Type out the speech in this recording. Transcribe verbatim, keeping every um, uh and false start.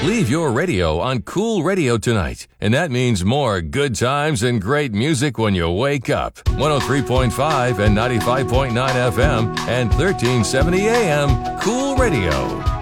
Leave your radio on Cool Radio tonight, and that means more good times and great music when you wake up. one oh three point five and ninety-five point nine F M and thirteen seventy A M Cool Radio.